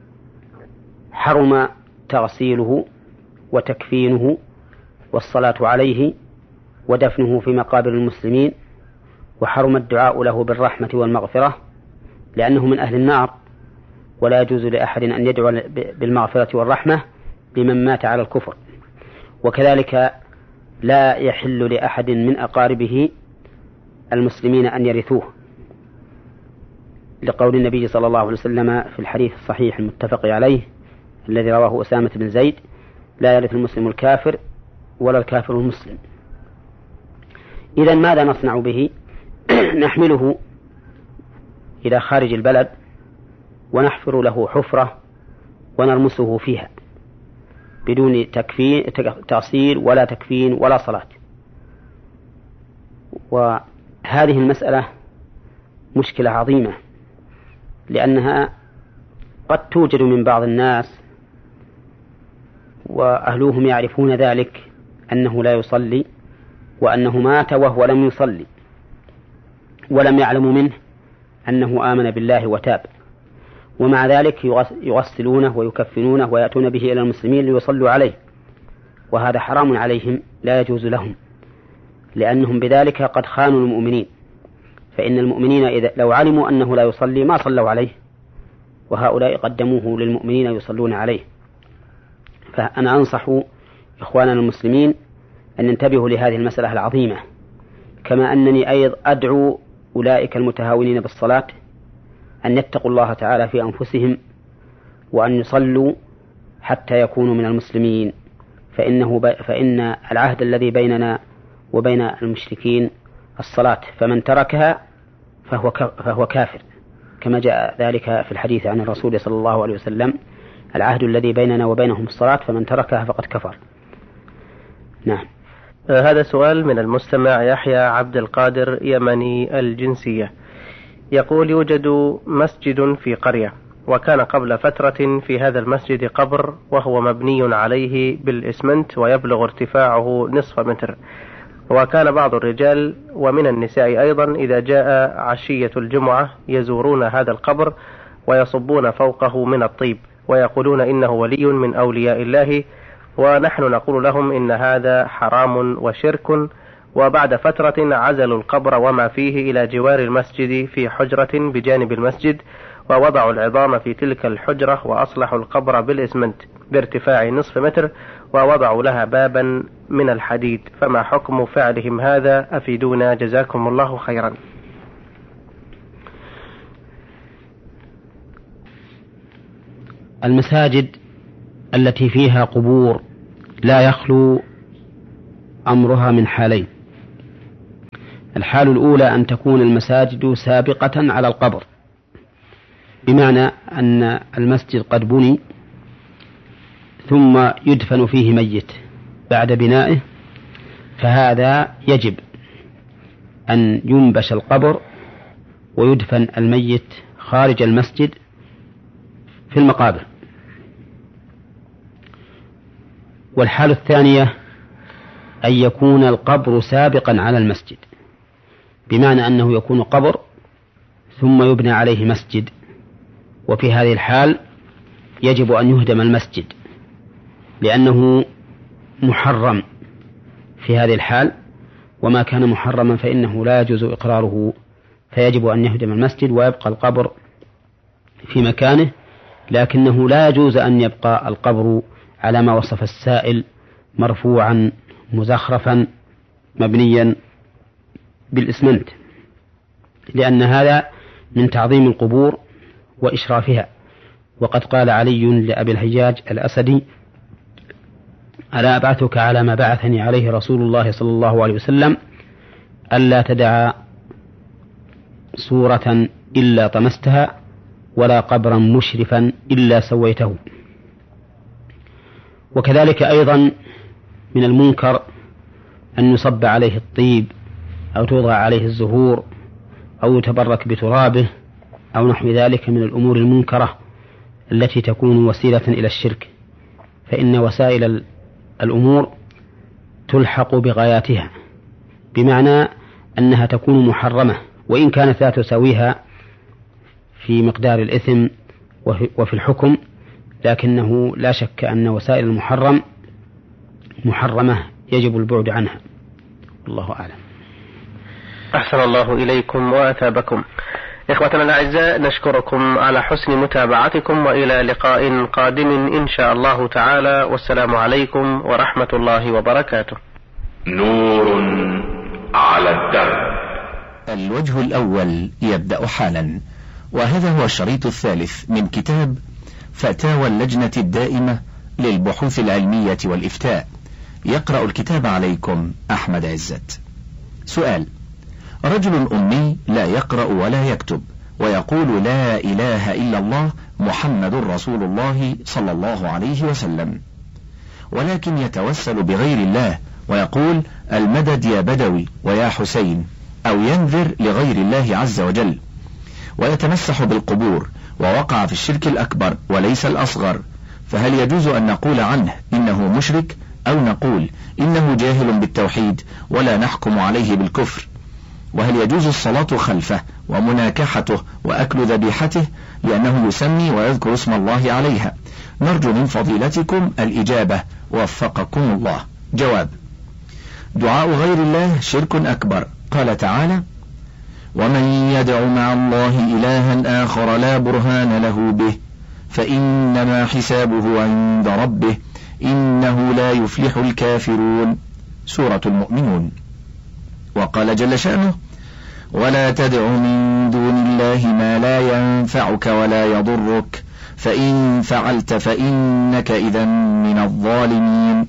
S1: حرم تغسيله وتكفينه والصلاة عليه ودفنه في مقابر المسلمين، وحرم الدعاء له بالرحمة والمغفرة، لأنه من أهل النار، ولا يجوز لأحد أن يدعو بالمغفرة والرحمة لمن مات على الكفر. وكذلك لا يحل لأحد من أقاربه المسلمين أن يرثوه، لقول النبي صلى الله عليه وسلم في الحديث الصحيح المتفق عليه الذي رواه أسامة بن زيد: لا يرث المسلم الكافر ولا الكافر المسلم. إذن ماذا نصنع به؟ نحمله إلى خارج البلد ونحفر له حفرة ونرمسه فيها بدون تكفين تغسيل ولا تكفين ولا صلاة. وهذه المسألة مشكلة عظيمة، لأنها قد توجد من بعض الناس وأهلوهم يعرفون ذلك أنه لا يصلي وأنه مات وهو لم يصلي، ولم يعلموا منه أنه آمن بالله وتاب، ومع ذلك يغسلونه ويكفنونه ويأتون به إلى المسلمين ليصلوا عليه، وهذا حرام عليهم لا يجوز لهم، لأنهم بذلك قد خانوا المؤمنين. فإن المؤمنين إذا لو علموا أنه لا يصلي ما صلوا عليه، وهؤلاء قدموه للمؤمنين يصلون عليه. فأنا أنصح إخواننا المسلمين أن ينتبهوا لهذه المسألة العظيمة، كما أنني أيضا أدعو أولئك المتهاونين بالصلاة أن يتقوا الله تعالى في أنفسهم وأن يصلوا حتى يكونوا من المسلمين، فإنه ب... فإن العهد الذي بيننا وبين المشركين الصلاة، فمن تركها فهو, ك... فهو كافر، كما جاء ذلك في الحديث عن الرسول صلى الله عليه وسلم: العهد الذي بيننا وبينهم الصلاة فمن تركها فقد كفر. نعم.
S2: هذا سؤال من المستمع يحيى عبد القادر يمني الجنسية، يقول: يوجد مسجد في قرية، وكان قبل فترة في هذا المسجد قبر وهو مبني عليه بالإسمنت ويبلغ ارتفاعه نصف متر، وكان بعض الرجال ومن النساء أيضا إذا جاء عشية الجمعة يزورون هذا القبر ويصبون فوقه من الطيب ويقولون إنه ولي من أولياء الله، ونحن نقول لهم إن هذا حرام وشرك. وبعد فترة عزلوا القبر وما فيه إلى جوار المسجد في حجرة بجانب المسجد، ووضعوا العظام في تلك الحجرة وأصلحوا القبر بالإسمنت بارتفاع نصف متر، ووضعوا لها بابا من الحديد، فما حكم فعلهم هذا؟ أفيدونا جزاكم الله خيرا.
S1: المساجد التي فيها قبور لا يخلو أمرها من حالين. الحال الأولى أن تكون المساجد سابقة على القبر، بمعنى أن المسجد قد بني ثم يدفن فيه ميت بعد بنائه، فهذا يجب أن ينبش القبر ويدفن الميت خارج المسجد في المقابر. والحالة الثانية أن يكون القبر سابقا على المسجد، بمعنى أنه يكون قبر ثم يبنى عليه مسجد، وفي هذه الحال يجب أن يهدم المسجد لأنه محرم في هذه الحال، وما كان محرما فإنه لا يجوز إقراره، فيجب أن يهدم المسجد ويبقى القبر في مكانه، لكنه لا يجوز أن يبقى القبر على ما وصف السائل مرفوعا مزخرفا مبنيا بالإسمنت، لأن هذا من تعظيم القبور وإشرافها. وقد قال علي لأبي الهياج الأسدي: ألا أبعثك على ما بعثني عليه رسول الله صلى الله عليه وسلم، ألا تدع صورة إلا طمستها ولا قبرا مشرفا إلا سويته. وكذلك أيضا من المنكر أن يصب عليه الطيب أو توضع عليه الزهور أو يتبرك بترابه أو نحو ذلك من الأمور المنكرة التي تكون وسيلة إلى الشرك، فإن وسائل الأمور تلحق بغاياتها، بمعنى أنها تكون محرمة وإن كانت لا تساويها في مقدار الإثم وفي الحكم، لكنه لا شك أن وسائل المحرم محرمة يجب البعد عنها. الله أعلم.
S2: أحسن الله إليكم وأثابكم. إخوتنا الأعزاء، نشكركم على حسن متابعتكم، وإلى لقاء قادم إن شاء الله تعالى، والسلام عليكم ورحمة الله وبركاته.
S3: نور على الدرب.
S4: الوجه الأول يبدأ حالا، وهذا هو الشريط الثالث من كتاب فتاوى اللجنة الدائمة للبحوث العلمية والإفتاء. يقرأ الكتاب عليكم أحمد عزت. سؤال: رجل أمي لا يقرأ ولا يكتب، ويقول لا إله إلا الله محمد رسول الله صلى الله عليه وسلم، ولكن يتوسل بغير الله ويقول المدد يا بدوي ويا حسين، أو ينذر لغير الله عز وجل، ويتمسح بالقبور، ووقع في الشرك الأكبر وليس الأصغر، فهل يجوز أن نقول عنه إنه مشرك، أو نقول إنه جاهل بالتوحيد ولا نحكم عليه بالكفر؟ وهل يجوز الصلاة خلفه ومناكحته وأكل ذبيحته لأنه يسمي ويذكر اسم الله عليها؟ نرجو من فضيلتكم الإجابة، وفقكم الله. جواب: دعاء غير الله شرك أكبر. قال تعالى: ومن يدع مع الله إلها آخر لا برهان له به فإنما حسابه عند ربه إنه لا يفلح الكافرون. سورة المؤمنون. وقال جل شأنه: ولا تدع من دون الله ما لا ينفعك ولا يضرك فإن فعلت فإنك إذا من الظالمين.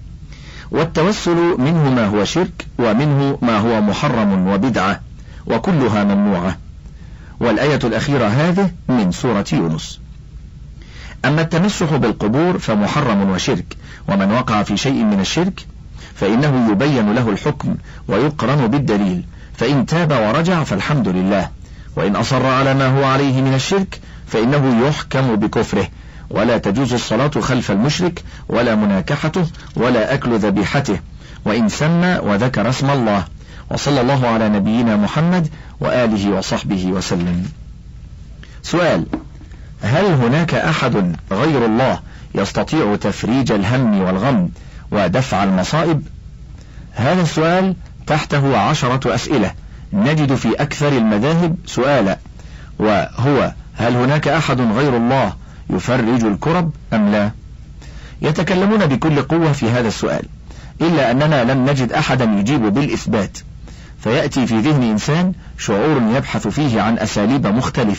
S4: والتوسل منه ما هو شرك، ومنه ما هو محرم وبدعة، وكلها ممنوعة. والآية الأخيرة هذه من سورة يونس. أما التمسح بالقبور فمحرم وشرك، ومن وقع في شيء من الشرك فإنه يبين له الحكم ويقرن بالدليل، فإن تاب ورجع فالحمد لله، وإن أصر على ما هو عليه من الشرك فإنه يحكم بكفره. ولا تجوز الصلاة خلف المشرك، ولا مناكحته، ولا أكل ذبيحته، وإن سمى وذكر اسم الله. وصلى الله على نبينا محمد وآله وصحبه وسلم. سؤال: هل هناك أحد غير الله يستطيع تفريج الهم والغم ودفع المصائب؟ هذا السؤال تحته عشرة أسئلة نجد في أكثر المذاهب سؤالا، وهو: هل هناك أحد غير الله يفرج الكرب أم لا؟ يتكلمون بكل قوة في هذا السؤال، إلا أننا لم نجد أحدا يجيب بالإثبات، فيأتي في ذهن إنسان شعور يبحث فيه عن أساليب مختلفة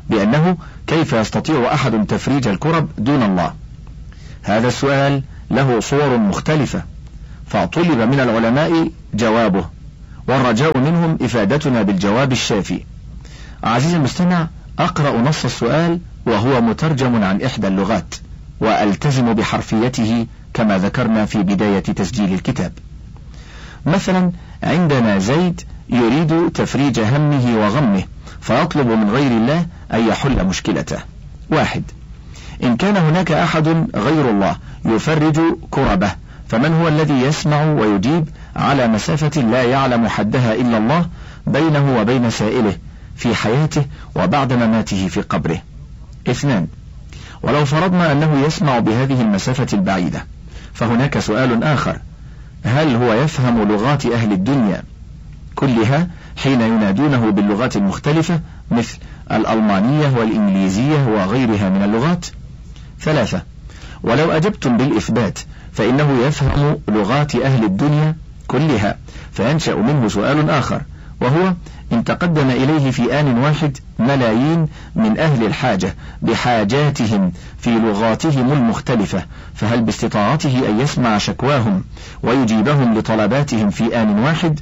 S4: بأنه كيف يستطيع أحد تفريج الكرب دون الله؟ هذا السؤال له صور مختلفة، فطلب من العلماء جوابه، والرجاء منهم إفادتنا بالجواب الشافي. عزيزي المستمع، أقرأ نص السؤال وهو مترجم عن إحدى اللغات، وألتزم بحرفيته كما ذكرنا في بداية تسجيل الكتاب. مثلا عندنا زيد يريد تفريج همه وغمه، فيطلب من غير الله أن يحل مشكلته. واحد: إن كان هناك أحد غير الله يفرج كربه، فمن هو الذي يسمع ويجيب على مسافة لا يعلم حدها إلا الله بينه وبين سائله في حياته وبعد مماته في قبره؟ اثنان: ولو فرضنا أنه يسمع بهذه المسافة البعيدة، فهناك سؤال آخر: هل هو يفهم لغات أهل الدنيا كلها حين ينادونه باللغات المختلفة مثل الألمانية والإنجليزية وغيرها من اللغات؟ ثلاثة: ولو أجبتم بالإثبات فإنه يفهم لغات أهل الدنيا كلها، فينشأ منه سؤال آخر، وهو: إن تقدم إليه في آن واحد ملايين من أهل الحاجة بحاجاتهم في لغاتهم المختلفة، فهل باستطاعته أن يسمع شكواهم ويجيبهم لطلباتهم في آن واحد،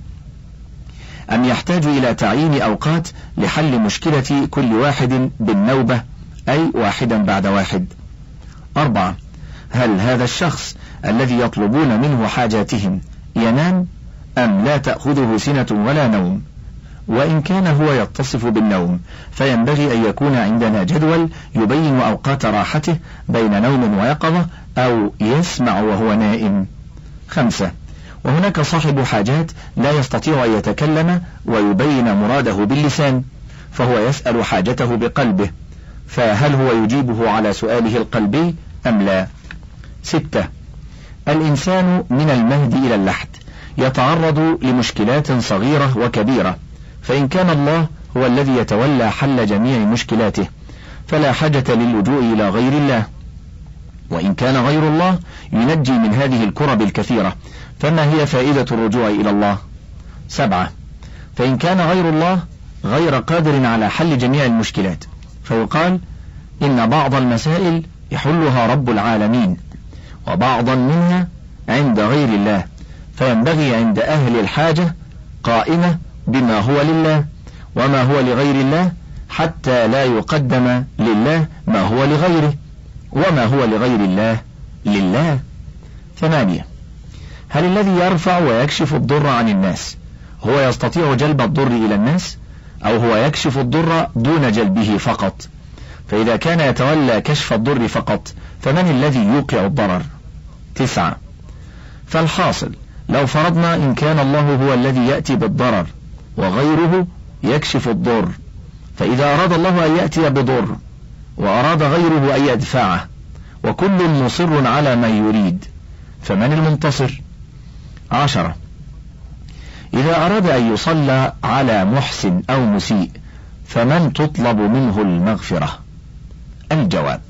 S4: أم يحتاج إلى تعيين أوقات لحل مشكلة كل واحد بالنوبة، أي واحدا بعد واحد؟ أربعة: هل هذا الشخص الذي يطلبون منه حاجاتهم ينام أم لا تأخذه سنة ولا نوم؟ وإن كان هو يتصف بالنوم فينبغي أن يكون عندنا جدول يبين أوقات راحته بين نوم ويقظة، أو يسمع وهو نائم. خمسة: وهناك صاحب حاجات لا يستطيع أن يتكلم ويبين مراده باللسان، فهو يسأل حاجته بقلبه، فهل هو يجيبه على سؤاله القلبي أم لا؟ ستة: الإنسان من المهد إلى اللحد يتعرض لمشكلات صغيرة وكبيرة، فإن كان الله هو الذي يتولى حل جميع مشكلاته فلا حاجة للجوء إلى غير الله، وإن كان غير الله ينجي من هذه الكرب الكثيرة، فما هي فائدة الرجوع إلى الله؟ سبعة: فإن كان غير الله غير قادر على حل جميع المشكلات، فيقال إن بعض المسائل يحلها رب العالمين وبعضا منها عند غير الله، فينبغي عند أهل الحاجة قائمة بما هو لله وما هو لغير الله، حتى لا يقدم لله ما هو لغيره، وما هو لغير الله لله. ثمانية: هل الذي يرفع ويكشف الضر عن الناس هو يستطيع جلب الضر إلى الناس، أو هو يكشف الضر دون جلبه فقط؟ فإذا كان يتولى كشف الضر فقط فمن الذي يوقع الضرر؟ تسعة: فالحاصل لو فرضنا إن كان الله هو الذي يأتي بالضرر وغيره يكشف الضر، فإذا أراد الله أن يأتي بضر وأراد غيره أن يدفعه وكل مصر على ما يريد، فمن المنتصر؟ عشرة: إذا أراد أن يصلى على محسن أو مسيء فمن تطلب منه المغفرة؟ الجواب: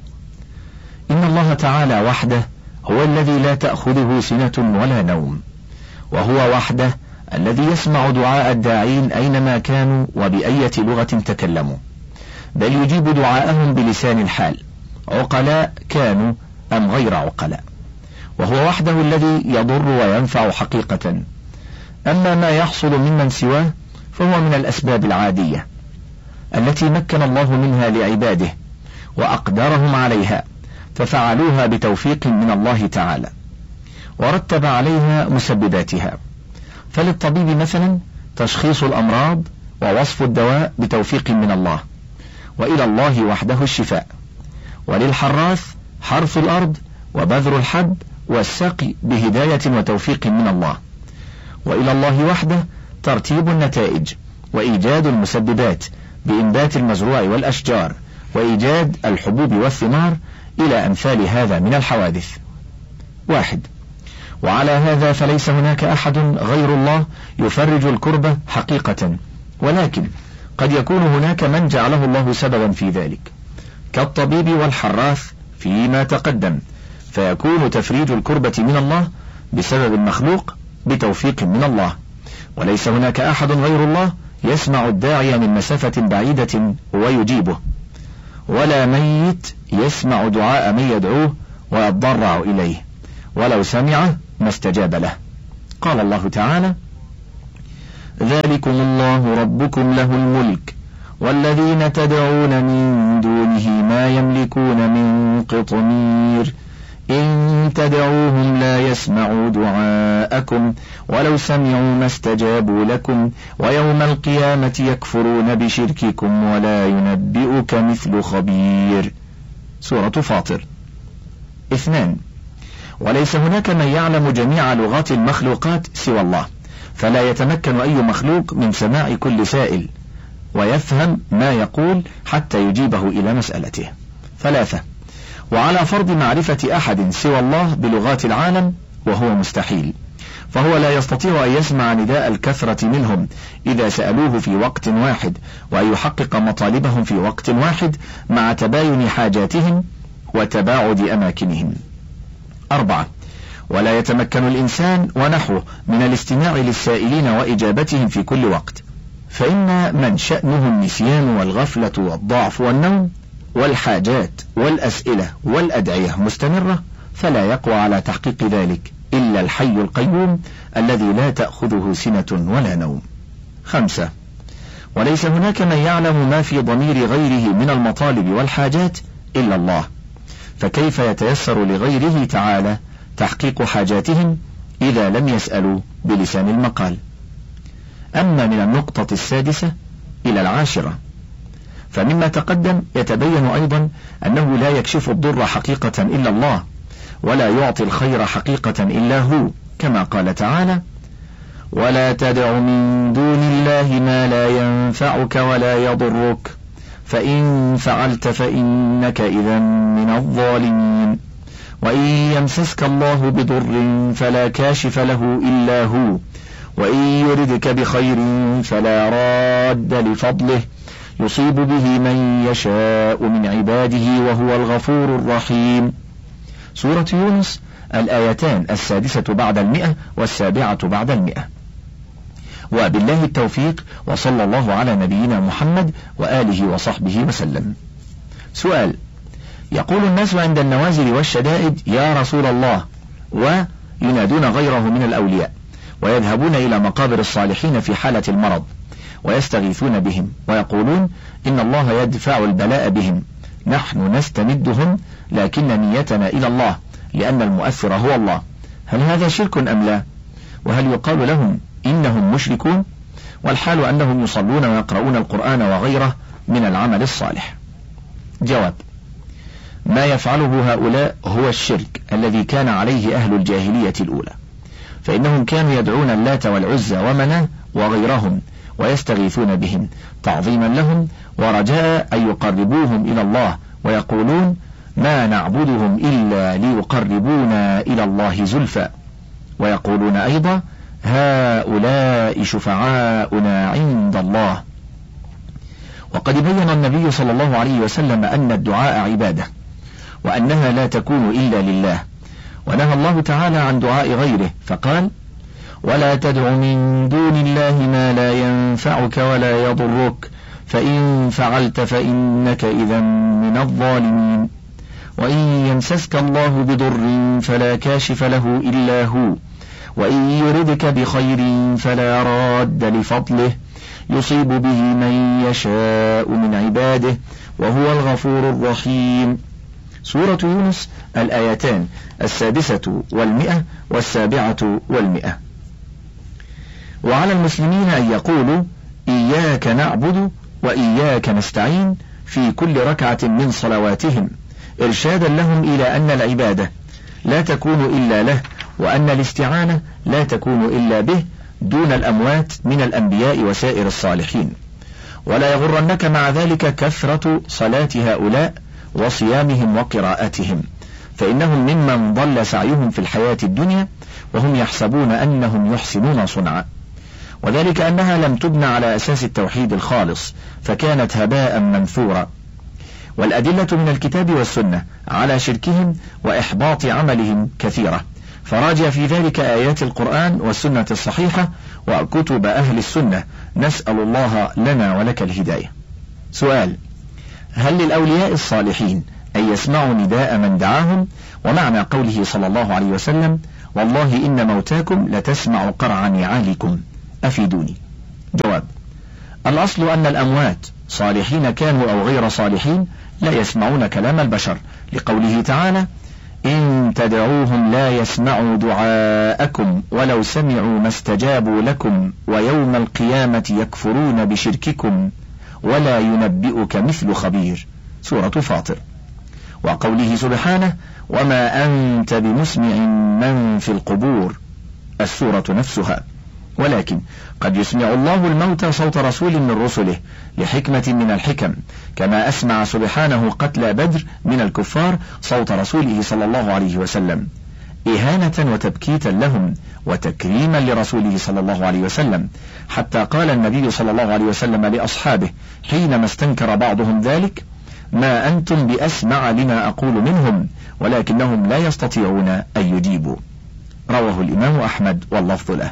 S4: إن الله تعالى وحده هو الذي لا تأخذه سنة ولا نوم، وهو وحده الذي يسمع دعاء الداعين أينما كانوا وبأية لغة تكلموا، بل يجيب دعاءهم بلسان الحال، عقلاء كانوا أم غير عقلاء، وهو وحده الذي يضر وينفع حقيقة. أما ما يحصل ممن سواه فهو من الأسباب العادية التي مكن الله منها لعباده وأقدرهم عليها، ففعلوها بتوفيق من الله تعالى ورتب عليها مسبباتها. فللطبيب مثلا تشخيص الأمراض ووصف الدواء بتوفيق من الله، وإلى الله وحده الشفاء. وللحراث حرث الأرض وبذر الحب والسقي بهداية وتوفيق من الله، وإلى الله وحده ترتيب النتائج وإيجاد المسببات بإنبات المزروع والأشجار وإيجاد الحبوب والثمار إلى أمثال هذا من الحوادث. واحد: وعلى هذا فليس هناك أحد غير الله يفرج الكربة حقيقة، ولكن قد يكون هناك من جعله الله سببا في ذلك كالطبيب والحراث فيما تقدم، فيكون تفريج الكربة من الله بسبب المخلوق بتوفيق من الله، وليس هناك أحد غير الله يسمع الداعي من مسافة بعيدة ويجيبه، ولا ميت يسمع دعاء من يدعوه ويتضرع إليه، ولو سمعه ما استجاب له. قال الله تعالى: ذلكم الله ربكم له الملك والذين تدعون من دونه ما يملكون من قطمير إن تدعوهم لا يسمعوا دعاءكم ولو سمعوا ما استجابوا لكم ويوم القيامة يكفرون بشرككم ولا ينبئك مثل خبير. سورة فاطر. اثنان: وليس هناك من يعلم جميع لغات المخلوقات سوى الله، فلا يتمكن أي مخلوق من سماع كل سائل ويفهم ما يقول حتى يجيبه إلى مسألته. ثلاثة: وعلى فرض معرفة أحد سوى الله بلغات العالم وهو مستحيل، فهو لا يستطيع أن يسمع نداء الكثرة منهم إذا سألوه في وقت واحد، وأن يحقق مطالبهم في وقت واحد مع تباين حاجاتهم وتباعد أماكنهم. أربعة: ولا يتمكن الإنسان ونحوه من الاستماع للسائلين وإجابتهم في كل وقت، فإن من شأنه النسيان والغفلة والضعف والنوم والحاجات والأسئلة والأدعية مستمرة، فلا يقوى على تحقيق ذلك إلا الحي القيوم الذي لا تأخذه سنة ولا نوم. خمسة: وليس هناك من يعلم ما في ضمير غيره من المطالب والحاجات إلا الله، فكيف يتيسر لغيره تعالى تحقيق حاجاتهم إذا لم يسألوا بلسان المقال؟ أما من النقطة السادسة إلى العاشرة، فمما تقدم يتبين أيضا أنه لا يكشف الضر حقيقة إلا الله، ولا يعطي الخير حقيقة إلا هو، كما قال تعالى: ولا تدع من دون الله ما لا ينفعك ولا يضرك فإن فعلت فإنك إذا من الظالمين، وإن يمسسك الله بضر فلا كاشف له إلا هو، وإن يردك بخير فلا راد لفضله يصيب به من يشاء من عباده وهو الغفور الرحيم. سورة يونس، الآيتان السادسة بعد المئة والسابعة بعد المئة. وبالله التوفيق، وصلى الله على نبينا محمد وآله وصحبه وسلم. سؤال: يقول الناس عند النوازل والشدائد يا رسول الله، وينادون غيره من الأولياء، ويذهبون إلى مقابر الصالحين في حالة المرض ويستغيثون بهم، ويقولون إن الله يدفع البلاء بهم، نحن نستمدهم لكن نيتنا إلى الله لأن المؤثر هو الله، هل هذا شرك أم لا؟ وهل يقال لهم إنهم مشركون؟ والحال أنهم يصلون ويقرؤون القرآن وغيره من العمل الصالح. جواب: ما يفعله هؤلاء هو الشرك الذي كان عليه أهل الجاهلية الأولى، فإنهم كانوا يدعون اللات والعزى ومناه وغيرهم ويستغيثون بهم تعظيما لهم ورجاء أن يقربوهم إلى الله، ويقولون ما نعبدهم إلا ليقربونا إلى الله زلفى، ويقولون أيضا هؤلاء شفعاؤنا عند الله. وقد بين النبي صلى الله عليه وسلم أن الدعاء عبادة، وأنها لا تكون إلا لله، ونهى الله تعالى عن دعاء غيره فقال: ولا تدع من دون الله ما لا ينفعك ولا يضرك فإن فعلت فإنك إذا من الظالمين، وإن يمسسك الله بضر فلا كاشف له إلا هو، وإن يردك بخير فلا راد لفضله يصيب به من يشاء من عباده وهو الغفور الرحيم. سورة يونس، الآيتان السادسة والمئة والسابعة والمئة. وعلى المسلمين أن يقولوا إياك نعبد وإياك نستعين في كل ركعة من صلواتهم، إرشادا لهم إلى أن العبادة لا تكون إلا له، وأن الاستعانة لا تكون إلا به دون الأموات من الأنبياء وسائر الصالحين. ولا يغرنك مع ذلك كثرة صلاة هؤلاء وصيامهم وقراءتهم، فإنهم ممن ضل سعيهم في الحياة الدنيا وهم يحسبون أنهم يحسنون صنعا، وذلك أنها لم تبنى على أساس التوحيد الخالص فكانت هباء منثورا. والأدلة من الكتاب والسنة على شركهم وإحباط عملهم كثيرة، فراجع في ذلك آيات القرآن والسنة الصحيحة وكتب أهل السنة، نسأل الله لنا ولك الهداية. سؤال: هل للأولياء الصالحين أن يسمعوا نداء من دعاهم؟ ومعنى قوله صلى الله عليه وسلم: والله إن موتاكم لتسمع قرع نعالكم، أفيدوني. جواب: الأصل أن الأموات صالحين كانوا أو غير صالحين لا يسمعون كلام البشر، لقوله تعالى: إن تدعوهم لا يسمعوا دعاءكم ولو سمعوا ما استجابوا لكم ويوم القيامة يكفرون بشرككم ولا ينبئك مثل خبير، سورة فاطر. وقوله سبحانه: وما أنت بمسمع من في القبور، السورة نفسها. ولكن قد يسمع الله الموتى صوت رسول من رسله لحكمة من الحكم، كما أسمع سبحانه قتل بدر من الكفار صوت رسوله صلى الله عليه وسلم، إهانة وتبكيتا لهم وتكريما لرسوله صلى الله عليه وسلم، حتى قال النبي صلى الله عليه وسلم لأصحابه حينما استنكر بعضهم ذلك: ما أنتم بأسمع لما أقول منهم ولكنهم لا يستطيعون أن يجيبوا. رواه الإمام أحمد واللفظ له.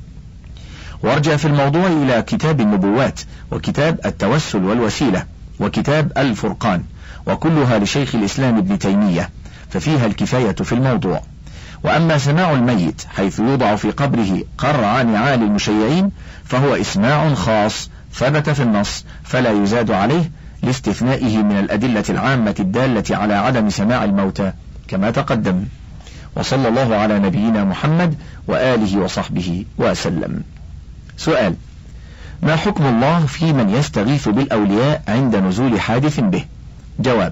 S4: وارجع في الموضوع إلى كتاب النبوات وكتاب التوسل والوسيلة وكتاب الفرقان، وكلها لشيخ الإسلام ابن تيمية، ففيها الكفاية في الموضوع. وأما سماع الميت حيث يوضع في قبره قرع نعال المشيعين فهو إسماع خاص ثبت في النص فلا يزاد عليه، لاستثنائه من الأدلة العامة الدالة على عدم سماع الموتى كما تقدم. وصلى الله على نبينا محمد وآله وصحبه وسلم. سؤال: ما حكم الله في من يستغيث بالأولياء عند نزول حادث به؟ جواب: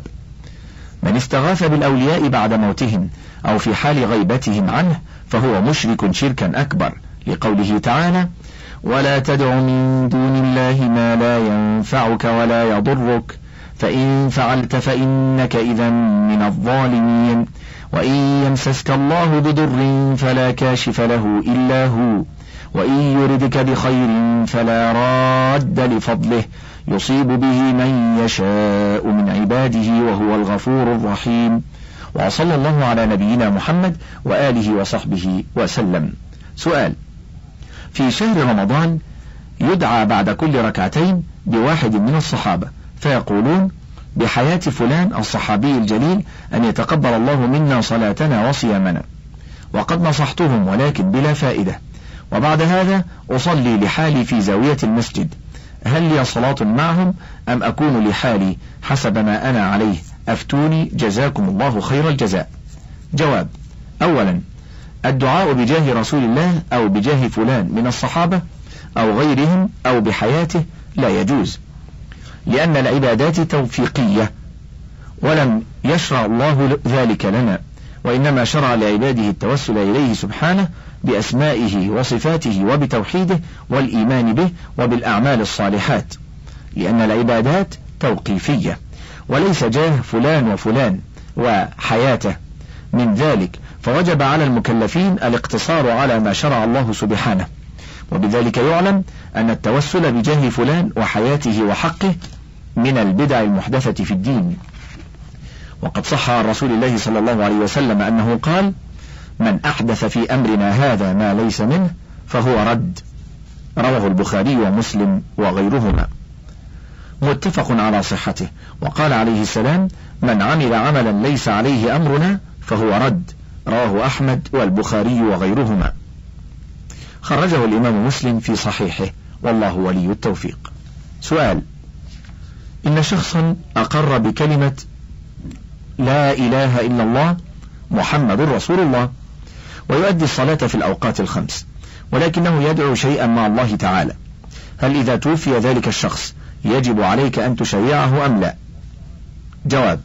S4: من استغاث بالأولياء بعد موتهم أو في حال غيبتهم عنه فهو مشرك شركا أكبر، لقوله تعالى: ولا تدع من دون الله ما لا ينفعك ولا يضرك فإن فعلت فإنك إذا من الظالمين، وإن يمسسك الله بضر فلا كاشف له إلا هو، وإن يردك بخير فلا راد لفضله يصيب به من يشاء من عباده وهو الغفور الرحيم. وصلى الله على نبينا محمد وآله وصحبه وسلم. سؤال: في شهر رمضان يدعى بعد كل ركعتين بواحد من الصحابة فيقولون: بحياة فلان الصحابي الجليل أن يتقبل الله منا صلاتنا وصيامنا، وقد نصحتهم ولكن بلا فائدة، وبعد هذا أصلي لحالي في زاوية المسجد، هل لي صلاة معهم أم أكون لحالي حسب ما أنا عليه؟ أفتوني جزاكم الله خير الجزاء. جواب: أولا، الدعاء بجاه رسول الله أو بجاه فلان من الصحابة أو غيرهم أو بحياته لا يجوز، لأن العبادات توفيقية ولم يشرع الله ذلك لنا، وإنما شرع لعباده التوسل إليه سبحانه بأسمائه وصفاته وبتوحيده والإيمان به وبالأعمال الصالحات، لأن العبادات توقيفية وليس جاه فلان وفلان وحياته. من ذلك فوجب على المكلفين الاقتصار على ما شرع الله سبحانه، وبذلك يعلم أن التوسل بجاه فلان وحياته وحقه من البدع المحدثة في الدين. وقد صح عن رسول الله صلى الله عليه وسلم أنه قال: من أحدث في أمرنا هذا ما ليس منه فهو رد. رواه البخاري ومسلم وغيرهما، متفق على صحته. وقال عليه السلام: من عمل عملا ليس عليه أمرنا فهو رد. رواه أحمد والبخاري وغيرهما، خرجه الإمام مسلم في صحيحه، والله ولي التوفيق. سؤال: إن شخصا أقر بكلمة لا إله إلا الله محمد رسول الله ويؤدي الصلاة في الأوقات الخمس، ولكنه يدعو شيئا مع الله تعالى، هل إذا توفي ذلك الشخص يجب عليك أن تشيعه أم لا؟ جواب: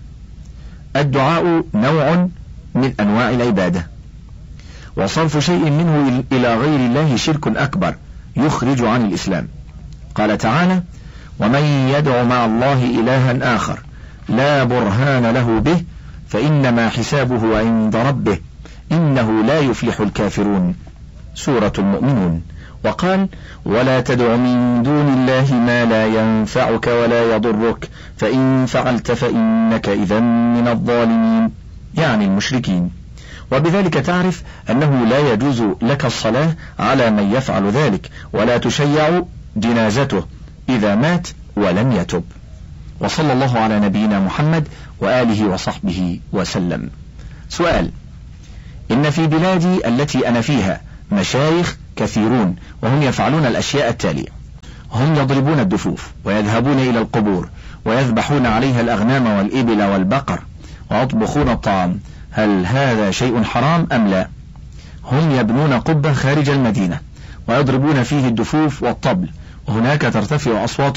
S4: الدعاء نوع من أنواع العبادة، وصرف شيء منه إلى غير الله شرك أكبر يخرج عن الإسلام. قال تعالى: ومن يدع مع الله إلها آخر لا برهان له به فإنما حسابه عند ربه إنه لا يفلح الكافرون، سورة المؤمنون. وقال: ولا تدع من دون الله ما لا ينفعك ولا يضرك فإن فعلت فإنك إذا من الظالمين، يعني المشركين. وبذلك تعرف أنه لا يجوز لك الصلاة على من يفعل ذلك، ولا تشيع جنازته إذا مات ولم يتب. وصلى الله على نبينا محمد وآله وصحبه وسلم. سؤال: إن في بلادي التي أنا فيها مشايخ كثيرون، وهم يفعلون الأشياء التالية: هم يضربون الدفوف، ويذهبون إلى القبور، ويذبحون عليها الأغنام والإبل والبقر، ويطبخون الطعام. هل هذا شيء حرام أم لا؟ هم يبنون قبة خارج المدينة، ويضربون فيه الدفوف والطبل، وهناك ترتفع أصوات